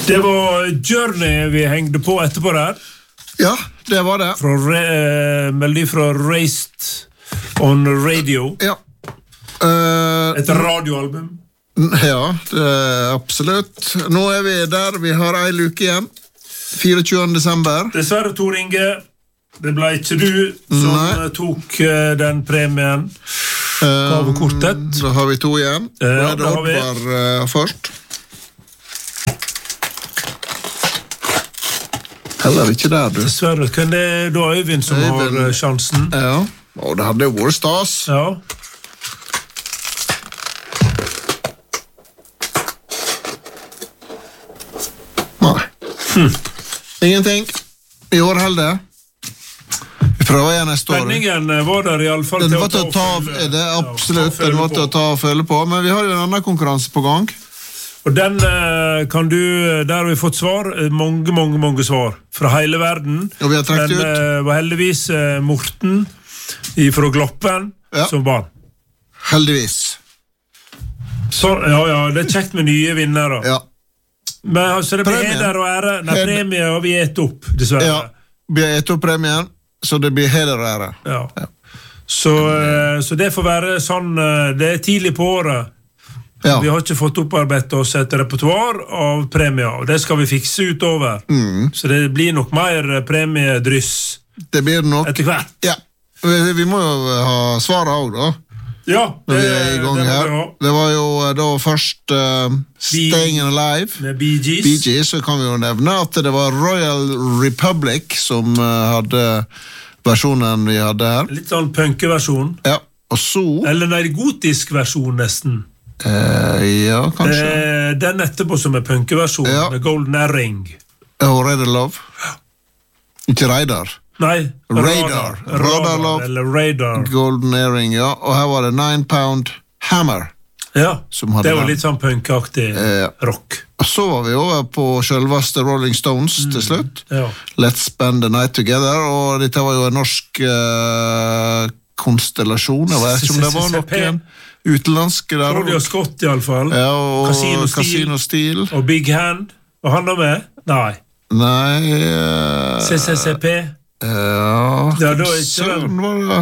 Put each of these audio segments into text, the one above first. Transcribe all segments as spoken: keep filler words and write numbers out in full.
Det var Journey vi hengde på etterpå der. Ja, det var det. Fra uh, melodi fra Raised on Radio. Ja. Uh, Et radioalbum. Ja, det er absolutt. Nå er vi der, vi har en luke igjen. fireogtjuende desember. Dessverre, Tor Inge, det ble ikke du som Nei. tok uh, den premien. Gavekortet. Uh, da har vi to igjen. Ja, det har vi. Var, uh, først. Heller ikke der, du. Dessverre, kan det da Øyvind som Øyvind. har sjansen? Ja, og det hadde jo vært stas. Ja. Nei. Hm. Ingenting. I år heller. Vi prøver igjen neste år. Spenningen var der i alle fall den til å ta, ta og føle. Det er absolutt, ja, den var til å ta og føle på. Men vi har jo en annen konkurranse på gang. Og den kan du, der har vi fått svar, mange, mange, mange svar fra hele verden. Og vi har trekt ut. Men det var heldigvis Morten fra Gloppen ja. som vant. Heldigvis. Så, ja, ja, det er kjekt med nye vinnere. Ja. Men så det blir heder og ære. Nei, premie har vi et opp, dessverre. Ja, vi har et opp premien, så det blir heder og ære. Ja. Ja. Så, så det får være sånn, det er tidlig på året. Ja. Vi har ikke fått opparbeidet oss et repertoar av premier, og det skal vi fikse utover. Mm. Så det blir nok mer premiedryss det blir nok. etter hvert. Ja. Vi, vi må jo ha svaret også, da. Ja, det, vi er i gang det, her. Det var jo da først uh, Staying Alive med Bee Gees. Bee Gees, så kan vi jo nevne at det var Royal Republic som uh, hadde versjonen vi hadde her. Litt sånn punkeversjon. Ja, og så eller nei, gotisk versjon nesten. Uh, ja, kanskje. Eh, den etterpå som er punkeversjon, ja. Med Golden Earring. Og Radar Love. Ikke Radar. Nei, Radar. Radar, Radar Love. Eller Radar. Golden Earring, ja. Og her var det Nine Pound Hammer. Ja, det var den. litt sånn punkaktig uh, rock. Og så var vi over på selveste Rolling Stones mm. til slutt. Ja. Let's Spend the Night Together. Og dette var jo en norsk uh, konstellasjon. Jeg vet ikke om det var noen utenlandske der. Claudia Scott i alle fall. Ja, og Casino Steel. Casino Steel. Og Big Hand. Og han var med? Nei. Nei. Uh, C C C P. Ja. Ja, da er ikke den. Var det?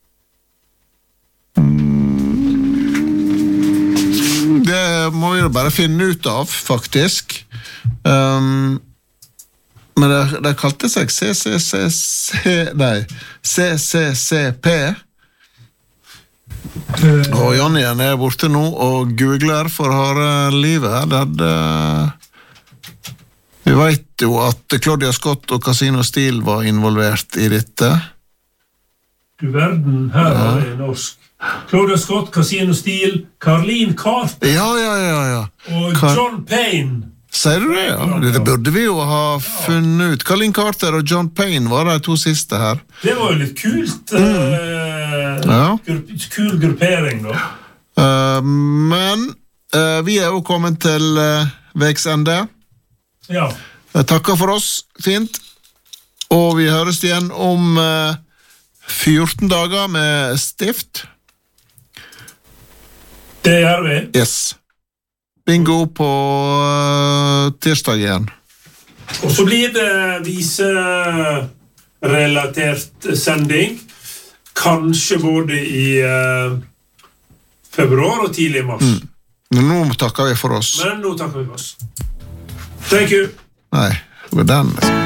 Det må vi jo bare finne ut av, faktisk. Um, men det, det kalte seg C C C C... Nei, C C C P. Og Jonny er borte nå og googler for harde livet. Det hadde... Vi vet jo at Claudia Scott og Casino Steel var involvert i dette. Du verden, her ja. Var det norsk. Claudia Scott, Casino Steel, Carleen Carter. Ja, ja, ja, ja. Og Car John Payne. Sier du det, ja? Det burde vi jo ha funnet ut. Carleen Carter og John Payne var de to siste her. Det var jo litt kult. Mm. Uh, ja. grupp, kul gruppering, da. Uh, men uh, vi er jo kommet til uh, veis ende. Ja. Jeg takker for oss, fint. Og vi høres igjen om uh, fjorten dager med stift. Det gjør vi. Yes. Bingo på uh, tirsdag igjen. Og så blir det viserelatert sending. Kanskje både i uh, februar og tidlig i mars. Mm. Men nå takker vi for oss. Men nå takker vi for oss. Thank you. Nei, det var den.